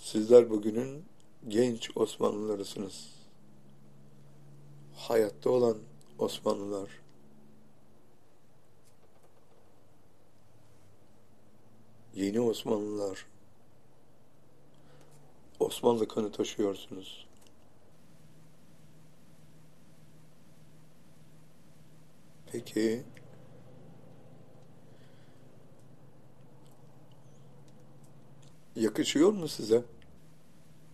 Sizler bugünün genç Osmanlılarısınız. Hayatta olan Osmanlılar. Yeni Osmanlılar. Osmanlı kanı taşıyorsunuz. Peki, yakışıyor mu size?